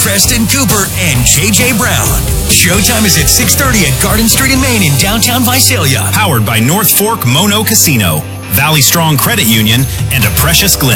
Preston Cooper, and J.J. Brown. Showtime is at 6:30 at Garden Street in Maine in downtown Visalia. Powered by North Fork Mono Casino, Valley Strong Credit Union, and a Precious Glen.